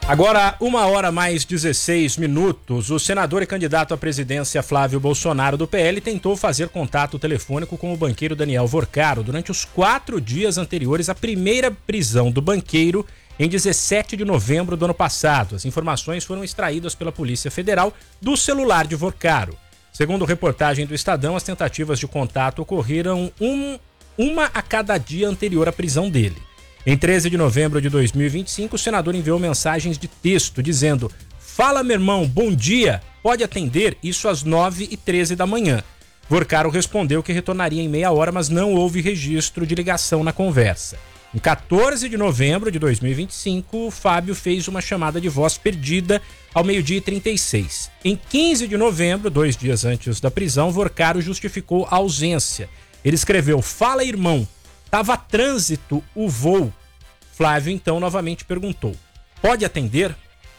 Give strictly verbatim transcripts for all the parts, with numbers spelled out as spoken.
Agora, uma hora mais dezesseis minutos, o senador e candidato à presidência Flávio Bolsonaro do P L tentou fazer contato telefônico com o banqueiro Daniel Vorcaro durante os quatro dias anteriores à primeira prisão do banqueiro em dezessete de novembro do ano passado. As informações foram extraídas pela Polícia Federal do celular de Vorcaro. Segundo reportagem do Estadão, as tentativas de contato ocorreram um, uma a cada dia anterior à prisão dele. Em treze de novembro de dois mil e vinte e cinco, o senador enviou mensagens de texto dizendo: "Fala, meu irmão, bom dia, pode atender? Isso às nove e treze da manhã. Vorcaro respondeu que retornaria em meia hora, mas não houve registro de ligação na conversa. Em quatorze de novembro de dois mil e vinte e cinco, o Fábio fez uma chamada de voz perdida ao meio-dia e trinta e seis. Em quinze de novembro, dois dias antes da prisão, Vorcaro justificou a ausência. Ele escreveu: "Fala, irmão, tava a trânsito o voo." Flávio então novamente perguntou: "Pode atender?"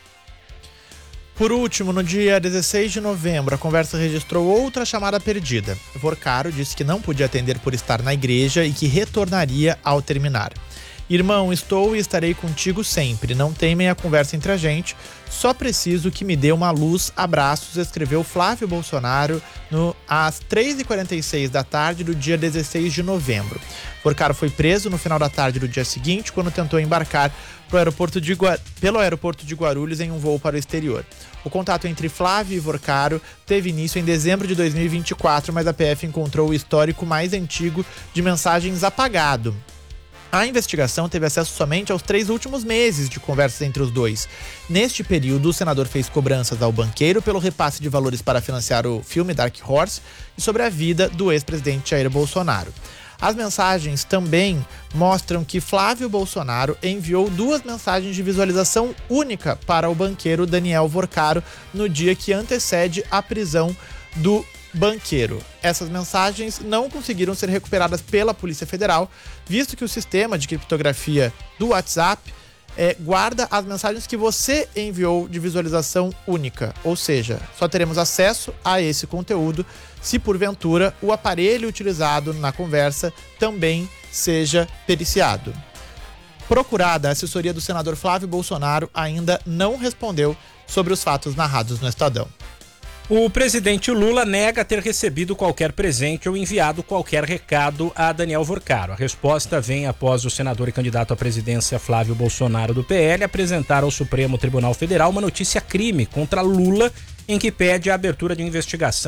Por último, no dia dezesseis de novembro, a conversa registrou outra chamada perdida. Vorcaro disse que não podia atender por estar na igreja e que retornaria ao terminar. "Irmão, estou e estarei contigo sempre. Não temem a conversa entre a gente. Só preciso que me dê uma luz. Abraços", escreveu Flávio Bolsonaro no, às três e quarenta e seis da tarde do dia dezesseis de novembro. Vorcaro foi preso no final da tarde do dia seguinte, quando tentou embarcar pro aeroporto de Gua... pelo aeroporto de Guarulhos em um voo para o exterior. O contato entre Flávio e Vorcaro teve início em dezembro de dois mil e vinte e quatro, mas a P F encontrou o histórico mais antigo de mensagens apagado. A investigação teve acesso somente aos três últimos meses de conversas entre os dois. Neste período, o senador fez cobranças ao banqueiro pelo repasse de valores para financiar o filme Dark Horse e sobre a vida do ex-presidente Jair Bolsonaro. As mensagens também mostram que Flávio Bolsonaro enviou duas mensagens de visualização única para o banqueiro Daniel Vorcaro no dia que antecede a prisão do banqueiro. Essas mensagens não conseguiram ser recuperadas pela Polícia Federal, visto que o sistema de criptografia do WhatsApp é, guarda as mensagens que você enviou de visualização única, ou seja, só teremos acesso a esse conteúdo se porventura o aparelho utilizado na conversa também seja periciado. Procurada, a assessoria do senador Flávio Bolsonaro ainda não respondeu sobre os fatos narrados no Estadão. O presidente Lula nega ter recebido qualquer presente ou enviado qualquer recado a Daniel Vorcaro. A resposta vem após o senador e candidato à presidência Flávio Bolsonaro do P L apresentar ao Supremo Tribunal Federal uma notícia crime contra Lula em que pede a abertura de investigação